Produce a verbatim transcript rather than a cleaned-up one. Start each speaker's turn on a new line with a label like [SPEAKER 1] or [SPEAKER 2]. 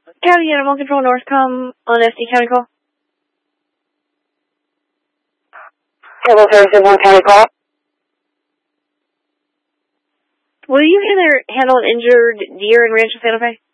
[SPEAKER 1] County Animal Control Northcom on S D County call.
[SPEAKER 2] Civil Services One County call.
[SPEAKER 1] Will you either handle an injured deer in Rancho Santa Fe?